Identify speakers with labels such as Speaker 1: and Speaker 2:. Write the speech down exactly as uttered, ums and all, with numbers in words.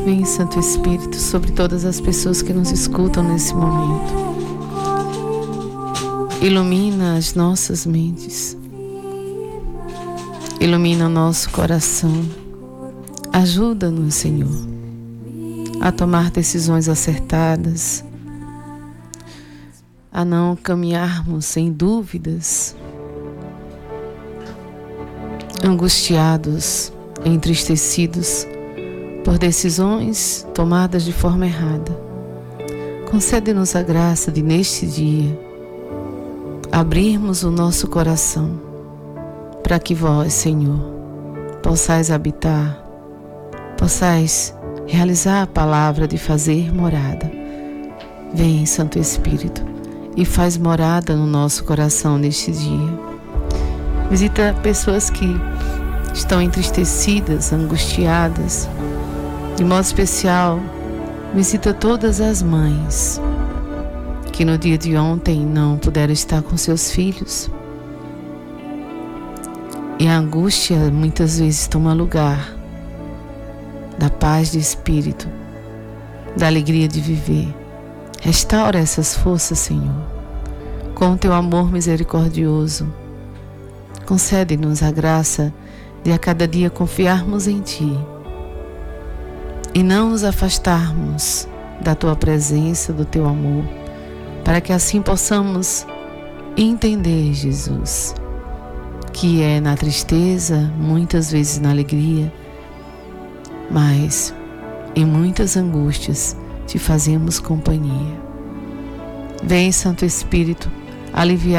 Speaker 1: Vem, Santo Espírito, sobre todas as pessoas que nos escutam nesse momento. Ilumina as nossas mentes. Ilumina o nosso coração. Ajuda-nos, Senhor, a tomar decisões acertadas, a não caminharmos sem dúvidas, angustiados, entristecidos por decisões tomadas de forma errada. Concede-nos a graça de, neste dia, abrirmos o nosso coração para que vós, Senhor, possais habitar, possais realizar a palavra de fazer morada. Vem, Santo Espírito, e faz morada no nosso coração neste dia. Visita pessoas que estão entristecidas, angustiadas. De modo especial, visita todas as mães que no dia de ontem não puderam estar com seus filhos. E a angústia muitas vezes toma lugar da paz de espírito, da alegria de viver. Restaura essas forças, Senhor, com o teu amor misericordioso. Concede-nos a graça de a cada dia confiarmos em Ti e não nos afastarmos da Tua presença, do Teu amor, para que assim possamos entender, Jesus, que é na tristeza, muitas vezes na alegria, mas em muitas angústias Te fazemos companhia. Vem, Santo Espírito, aliviar